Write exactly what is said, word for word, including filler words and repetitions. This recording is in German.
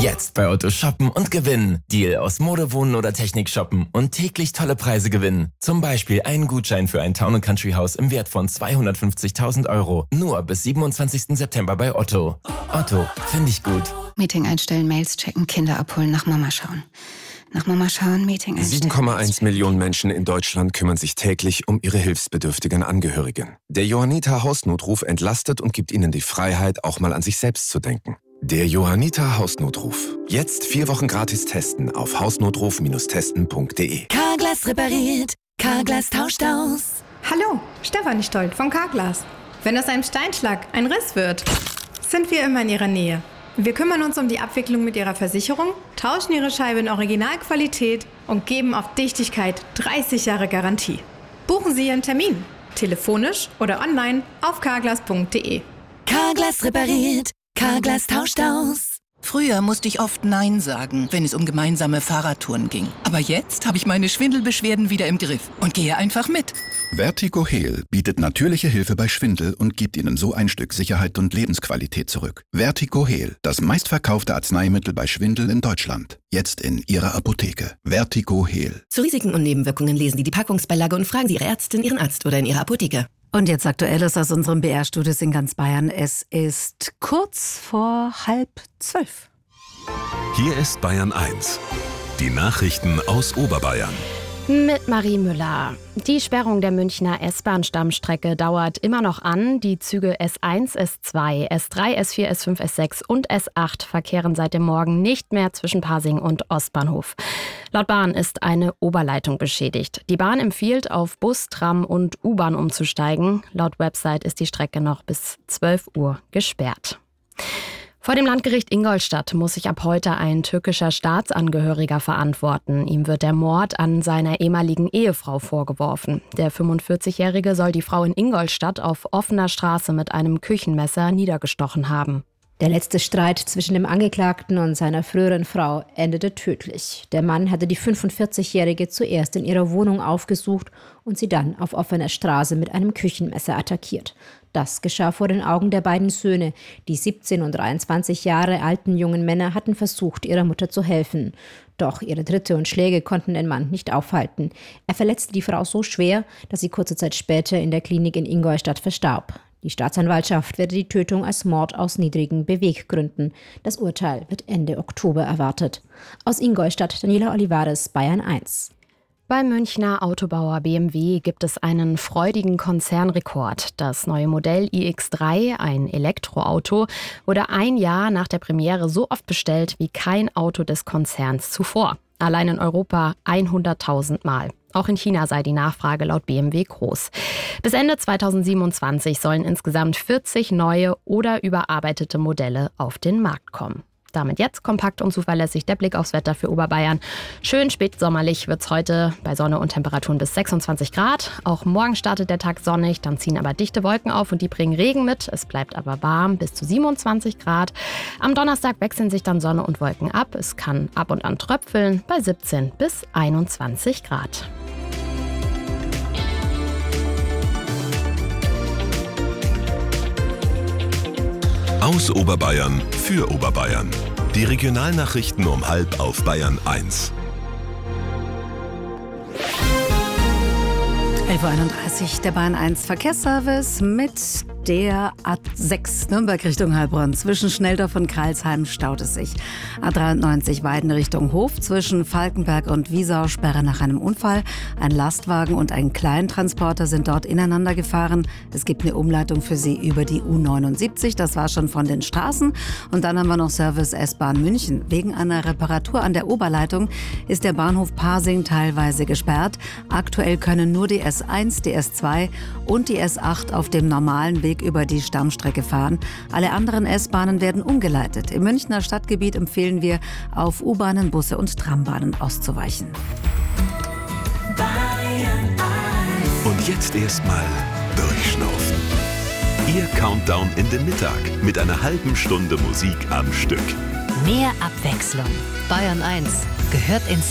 Jetzt bei Otto shoppen und gewinnen. Deal aus Mode, Wohnen oder Technik shoppen und täglich tolle Preise gewinnen. Zum Beispiel einen Gutschein für ein Town and Country Haus im Wert von zweihundertfünfzigtausend Euro. Nur bis siebenundzwanzigsten September bei Otto. Otto, finde ich gut. Meeting einstellen, Mails checken, Kinder abholen, nach Mama schauen. Nach Mama schauen, Meeting einstellen. sieben Komma eins Millionen Menschen in Deutschland kümmern sich täglich um ihre hilfsbedürftigen Angehörigen. Der Johanniter Hausnotruf entlastet und gibt ihnen die Freiheit, auch mal an sich selbst zu denken. Der Johanniter Hausnotruf. Jetzt vier Wochen gratis testen auf hausnotruf testen punkt de. Carglass repariert, Carglass tauscht aus. Hallo, Stefanie Stolt von Carglass. Wenn aus einem Steinschlag ein Riss wird, sind wir immer in Ihrer Nähe. Wir kümmern uns um die Abwicklung mit Ihrer Versicherung, tauschen Ihre Scheibe in Originalqualität und geben auf Dichtigkeit dreißig Jahre Garantie. Buchen Sie Ihren Termin, telefonisch oder online auf carglass punkt de. Carglass repariert, Carglass tauscht aus. Früher musste ich oft Nein sagen, wenn es um gemeinsame Fahrradtouren ging. Aber jetzt habe ich meine Schwindelbeschwerden wieder im Griff und gehe einfach mit. Vertigo Heal bietet natürliche Hilfe bei Schwindel und gibt Ihnen so ein Stück Sicherheit und Lebensqualität zurück. Vertigo Heal, das meistverkaufte Arzneimittel bei Schwindel in Deutschland. Jetzt in Ihrer Apotheke. Vertigo Heal. Zu Risiken und Nebenwirkungen lesen Sie die Packungsbeilage und fragen Sie Ihre Ärztin, Ihren Arzt oder in Ihrer Apotheke. Und jetzt Aktuelles aus unserem B R-Studios in ganz Bayern. Es ist kurz vor halb zwölf. Hier ist Bayern eins. Die Nachrichten aus Oberbayern. Mit Marie Müller. Die Sperrung der Münchner S-Bahn-Stammstrecke dauert immer noch an. Die Züge S eins, S zwei, S drei, S vier, S fünf, S sechs und S acht verkehren seit dem Morgen nicht mehr zwischen Pasing und Ostbahnhof. Laut Bahn ist eine Oberleitung beschädigt. Die Bahn empfiehlt, auf Bus, Tram und U-Bahn umzusteigen. Laut Website ist die Strecke noch bis zwölf Uhr gesperrt. Vor dem Landgericht Ingolstadt muss sich ab heute ein türkischer Staatsangehöriger verantworten. Ihm wird der Mord an seiner ehemaligen Ehefrau vorgeworfen. Der fünfundvierzigjährige soll die Frau in Ingolstadt auf offener Straße mit einem Küchenmesser niedergestochen haben. Der letzte Streit zwischen dem Angeklagten und seiner früheren Frau endete tödlich. Der Mann hatte die fünfundvierzigjährige zuerst in ihrer Wohnung aufgesucht und sie dann auf offener Straße mit einem Küchenmesser attackiert. Das geschah vor den Augen der beiden Söhne. Die siebzehn und dreiundzwanzig Jahre alten jungen Männer hatten versucht, ihrer Mutter zu helfen. Doch ihre Tritte und Schläge konnten den Mann nicht aufhalten. Er verletzte die Frau so schwer, dass sie kurze Zeit später in der Klinik in Ingolstadt verstarb. Die Staatsanwaltschaft werde die Tötung als Mord aus niedrigen Beweggründen. Das Urteil wird Ende Oktober erwartet. Aus Ingolstadt, Daniela Olivares, Bayern eins. Beim Münchner Autobauer B M W gibt es einen freudigen Konzernrekord. Das neue Modell i X drei, ein Elektroauto, wurde ein Jahr nach der Premiere so oft bestellt wie kein Auto des Konzerns zuvor. Allein in Europa hunderttausend Mal. Auch in China sei die Nachfrage laut B M W groß. Bis Ende zweitausendsiebenundzwanzig sollen insgesamt vierzig neue oder überarbeitete Modelle auf den Markt kommen. Damit jetzt kompakt und zuverlässig der Blick aufs Wetter für Oberbayern. Schön spätsommerlich wird es heute bei Sonne und Temperaturen bis sechsundzwanzig Grad. Auch morgen startet der Tag sonnig, dann ziehen aber dichte Wolken auf und die bringen Regen mit. Es bleibt aber warm bis zu siebenundzwanzig Grad. Am Donnerstag wechseln sich dann Sonne und Wolken ab. Es kann ab und an tröpfeln bei siebzehn bis einundzwanzig Grad. Aus Oberbayern für Oberbayern. Die Regionalnachrichten um halb auf Bayern eins. elf Uhr einunddreißig, der Bayern eins Verkehrsservice mit der A sechs Nürnberg Richtung Heilbronn. Zwischen Schnelldorf und Kreilsheim staut es sich. A dreiundneunzig Weiden Richtung Hof. Zwischen Falkenberg und Wiesau Sperre nach einem Unfall. Ein Lastwagen und ein Kleintransporter sind dort ineinander gefahren. Es gibt eine Umleitung für sie über die U neunundsiebzig. Das war schon von den Straßen. Und dann haben wir noch Service S-Bahn München. Wegen einer Reparatur an der Oberleitung ist der Bahnhof Pasing teilweise gesperrt. Aktuell können nur die S eins, die S zwei und die S acht auf dem normalen Weg über die Stammstrecke fahren. Alle anderen S-Bahnen werden umgeleitet. Im Münchner Stadtgebiet empfehlen wir, auf U-Bahnen, Busse und Trambahnen auszuweichen. Und jetzt erstmal durchschnaufen. Ihr Countdown in den Mittag mit einer halben Stunde Musik am Stück. Mehr Abwechslung. Bayern eins gehört ins